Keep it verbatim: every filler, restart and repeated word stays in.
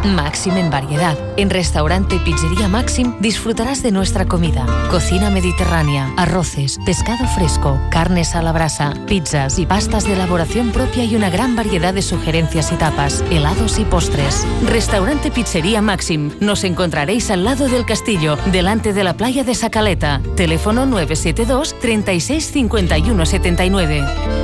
Máxim en variedad. En Restaurante Pizzería Máxim disfrutarás de nuestra comida. Cocina mediterránea, arroces, pescado fresco, carnes a la brasa, pizzas y pastas de elaboración propia y una gran variedad de sugerencias y tapas, helados y postres. Restaurante Pizzería Máxim. Nos encontraréis al lado del castillo, delante de la playa de Sacaleta. Teléfono nueve siete dos, treinta y seis, cincuenta y uno setenta y nueve.